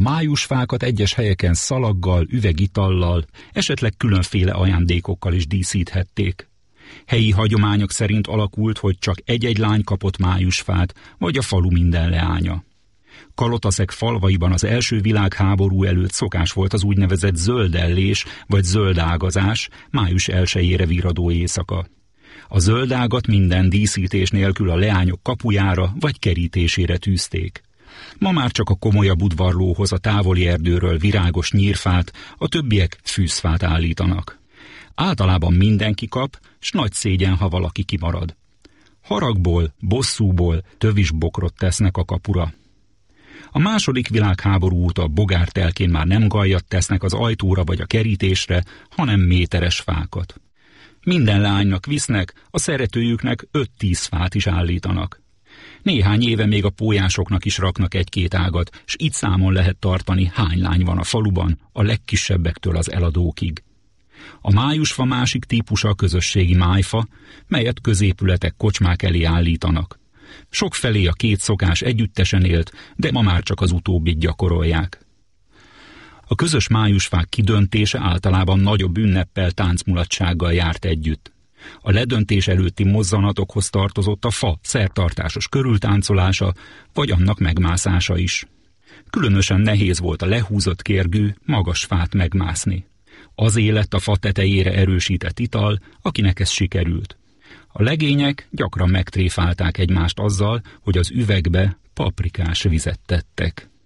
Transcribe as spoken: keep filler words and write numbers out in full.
májusfákat egyes helyeken szalaggal, üvegitallal, esetleg különféle ajándékokkal is díszíthették. Helyi hagyományok szerint alakult, hogy csak egy-egy lány kapott májusfát, vagy a falu minden leánya. Kalotaszeg falvaiban az első világháború előtt szokás volt az úgynevezett zöldellés vagy zöldágazás, május elsejére viradó éjszaka. A zöldágat minden díszítés nélkül a leányok kapujára vagy kerítésére tűzték. Ma már csak a komolyabb udvarlóhoz a távoli erdőről virágos nyírfát, a többiek fűzfát állítanak. Általában mindenki kap, s nagy szégyen, ha valaki kimarad. Haragból, bosszúból tövis bokrot tesznek a kapura. A második világháború óta bogártelkén már nem gajjat tesznek az ajtóra vagy a kerítésre, hanem méteres fákat. Minden lánynak visznek, a szeretőjüknek öt-tíz fát is állítanak. Néhány éve még a pólyásoknak is raknak egy-két ágat, s így számon lehet tartani, hány lány van a faluban, a legkisebbektől az eladókig. A májusfa másik típusa a közösségi májfa, melyet középületek, kocsmák elé állítanak. Sokfelé a két szokás együttesen élt, de ma már csak az utóbbit gyakorolják. A közös májusfák kidöntése általában nagyobb ünneppel, táncmulatsággal járt együtt. A ledöntés előtti mozzanatokhoz tartozott a fa szertartásos körültáncolása, vagy annak megmászása is. Különösen nehéz volt a lehúzott kérgű, magas fát megmászni. Azé lett a fa tetejére erősített ital, akinek ez sikerült. A legények gyakran megtréfálták egymást azzal, hogy az üvegbe paprikás vizet tettek.